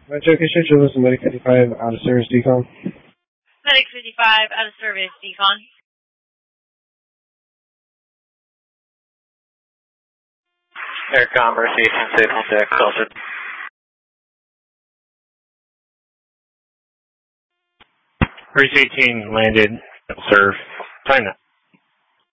Metro Kitchen, this is Medic 55 out of service decon. Medic 55 out of service decon. Air conversation, signal check, filtered. Reach 18 landed, serve. Time now.